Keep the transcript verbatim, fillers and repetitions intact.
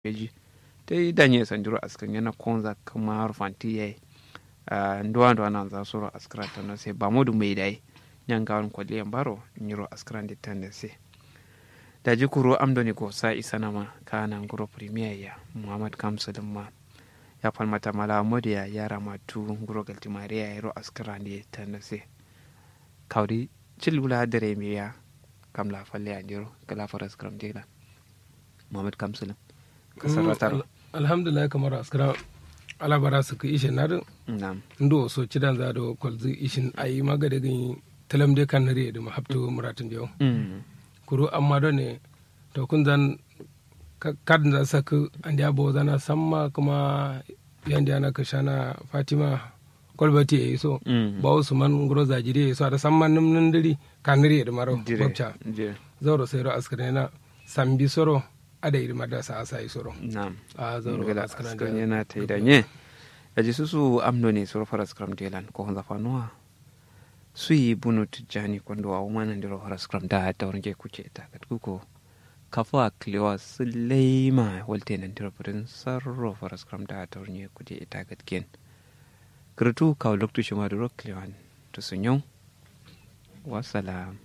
beji te danye sanjuro askan yana konza kama rufanti yayi nduwa nduwa nan za soro askara tano se ba modu mai dai nyanga on kwali ambaro nyiro askara ndi tande se daji kuro amdoni go sa isanama kana nguro premier ya muhammad kamsalin ma ya falmata mala modi ya yara matu nguro galti maria yaro askara ndi tande se kawdi cilula dare miya kamla falle andiro kala faras kram dela muhammad kamsalin kasaratar alhamdulillah kamar askara ala bara su ka ishin na din ndo so cidan za do kwalzi ishin ayi magade gin talam de kan nare da mahafto muratin da yau kuro amma do ne to kun zan kadin za saka an da bo zana samma kuma yan da na kashana fatima kolbati yayi so ba usman guro zajire so da samman nim diri kan nare da maro babcha zauro sai ro askara na sambi soro ada iri madrasa asa yi soro na'am a zauro askara da yana ta idanye yaji susu amno ne soro faras kram delan ko honza fanuwa su yi bunu tijani kondo wa umana ndiro faras kram da ta wonje kuce ta katkuko kafa kliwa sulaima walte nan ndiro prin sarro faras kram da ta wonje kuje ita gatken kirtu kaw loktu shima do kliwan to sunyon wassalam